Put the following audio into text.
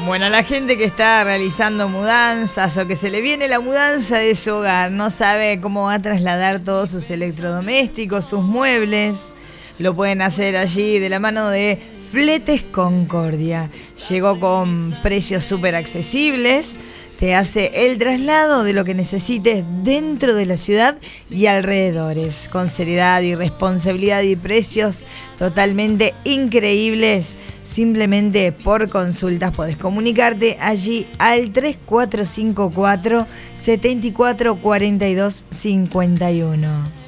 Bueno, la gente que está realizando mudanzas o que se le viene la mudanza de su hogar, no sabe cómo va a trasladar todos sus electrodomésticos, sus muebles, lo pueden hacer allí de la mano de Fletes Concordia. Llegó con precios súper accesibles, te hace el traslado de lo que necesites dentro de la ciudad y alrededores, con seriedad y responsabilidad y precios totalmente increíbles. Simplemente por consultas podés comunicarte allí al 3454 74 42 51.